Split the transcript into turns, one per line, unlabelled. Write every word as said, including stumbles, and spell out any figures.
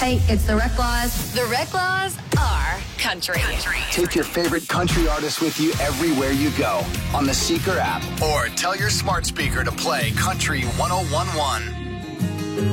Hey, it's the Rec Laws.
The Rec Laws are country. country.
Take your favorite country artists with you everywhere you go on the Seeker app, or tell your smart speaker to play Country one oh one one.